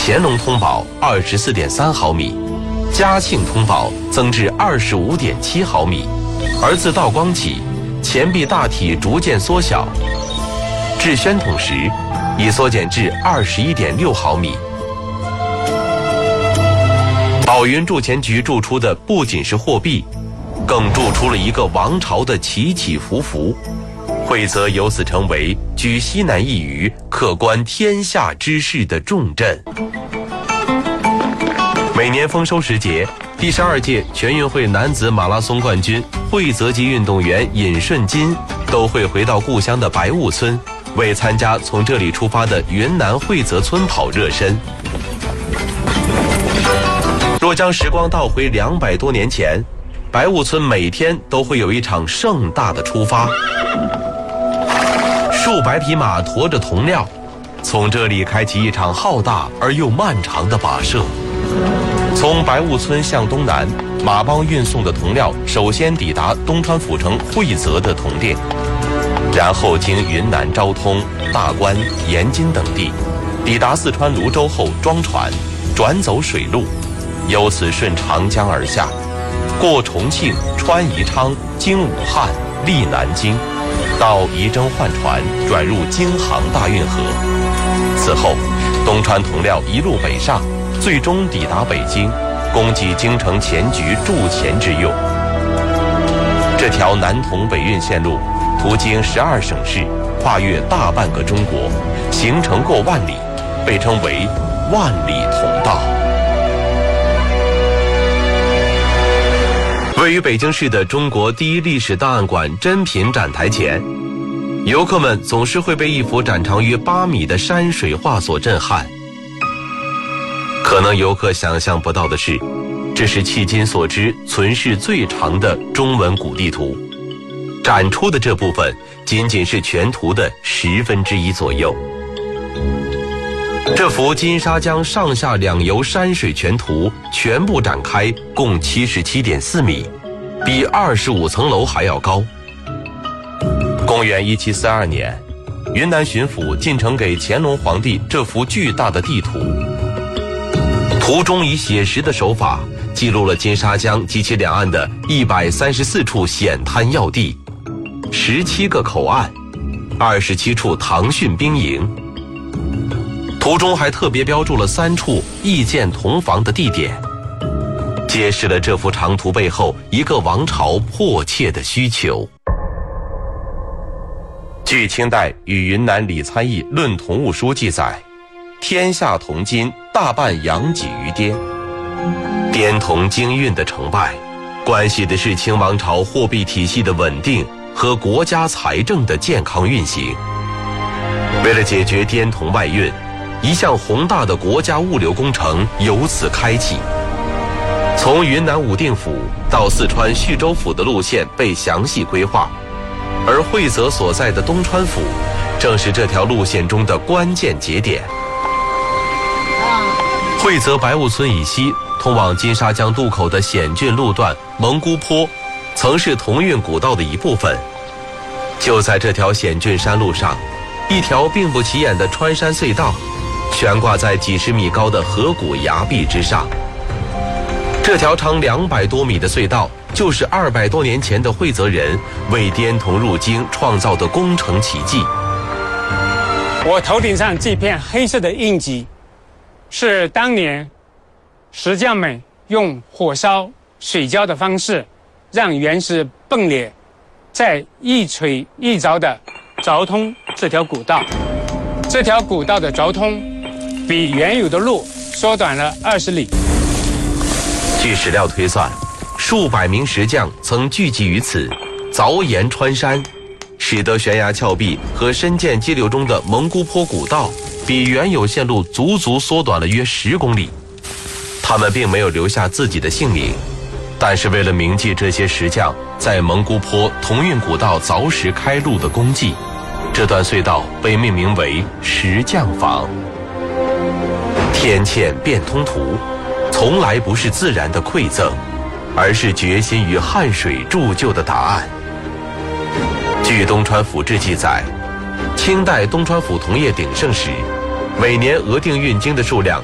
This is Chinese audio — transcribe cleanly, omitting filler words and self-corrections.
乾隆通宝24.3毫米，嘉庆通宝增至25.7毫米，而自道光起，钱币大体逐渐缩小，至宣统时已缩减至21.6毫米。宝云铸钱局铸出的不仅是货币，更铸出了一个王朝的起起伏伏。惠泽由此成为居西南一隅、可观天下之势的重镇。每年丰收时节，第12届全运会男子马拉松冠军惠泽籍运动员尹顺金都会回到故乡的白雾村，为参加从这里出发的云南惠泽村跑热身。若将时光倒回200多年前，白雾村每天都会有一场盛大的出发，数百匹马驮着铜料，从这里开启一场浩大而又漫长的跋涉。从白雾村向东南，马帮运送的铜料首先抵达东川府城惠泽的铜店，然后经云南昭通、大关、延津等地，抵达四川泸州后装船，转走水路，由此顺长江而下，过重庆、穿宜昌、经武汉、历南京，到仪征换船，转入京杭大运河。此后，东川铜料一路北上，最终抵达北京，供给京城钱局铸钱之用。这条南铜北运线路途经12省市，跨越大半个中国，行程过万里，被称为万里铜道。位于北京市的中国第一历史档案馆珍品展台前，游客们总是会被一幅展长约8米的山水画所震撼。可能游客想象不到的是，这是迄今所知存世最长的中文古地图，展出的这部分仅仅是全图的1/10左右。这幅金沙江上下两游山水全图全部展开，共77.4米，比25层楼还要高。公元1742年，云南巡抚进呈给乾隆皇帝这幅巨大的地图，图中以写实的手法记录了金沙江及其两岸的134处险滩要地，17个口岸，27处唐训兵营。图中还特别标注了3处易建铜房的地点，揭示了这幅长图背后一个王朝迫切的需求。据清代与云南李参议论铜物书记载，天下铜金大半养己于滇。滇铜经运的成败，关系的是清王朝货币体系的稳定和国家财政的健康运行。为了解决滇铜外运，一项宏大的国家物流工程由此开启。从云南武定府到四川叙州府的路线被详细规划，而惠泽所在的东川府正是这条路线中的关键节点。惠泽白雾村以西通往金沙江渡口的险峻路段蒙古坡，曾是铜运古道的一部分。就在这条险峻山路上，一条并不起眼的穿山隧道悬挂在几十米高的河谷崖壁之上。这条长200多米的隧道，就是200多年前的惠泽人为滇铜入京创造的工程奇迹。 我头顶上这片黑色的印记，是当年石匠们用火烧水浇的方式，让原石迸裂，再一锤一凿的凿通这条古道。这条古道的凿通比原有的路缩短了20里。 据史料推算，数百名石匠曾聚集于此，凿岩穿山，使得悬崖峭壁和深涧激流中的蒙古坡古道比原有线路足足缩短了约10公里。他们并没有留下自己的姓名，但是为了铭记这些石匠在蒙古坡铜运古道凿石开路的功绩，这段隧道被命名为石匠坊。天堑变通图从来不是自然的馈赠，而是决心与汉水铸就的答案。据东川府志记载，清代东川府铜业鼎盛时，每年额定运京的数量